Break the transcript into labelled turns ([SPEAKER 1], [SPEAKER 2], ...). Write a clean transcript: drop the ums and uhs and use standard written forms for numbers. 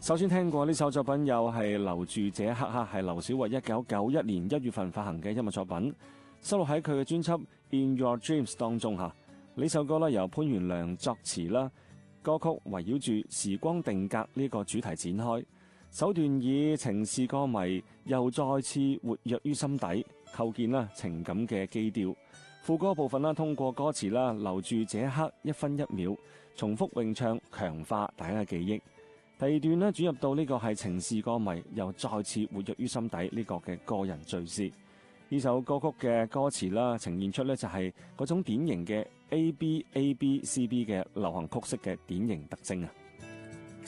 [SPEAKER 1] 首先聽過呢首作品又係留住這一刻，係劉小慧1991年1月份發行嘅音樂作品，收錄喺佢嘅專輯 In Your Dreams 當中。呢首歌由潘源良作詞啦，歌曲圍繞住時光定格呢個主題展開，首段以情是歌迷又再次活躍於心底，構建情感嘅基調。副歌部分通過歌詞留住這一刻一分一秒，重複詠唱，強化大家嘅記憶。第二段轉入到呢個係情是歌迷又再次活躍於心底呢個嘅個人敘事。呢首歌曲嘅歌詞呈現出就係嗰種典型嘅 ABABCB 嘅流行曲式嘅典型特徵。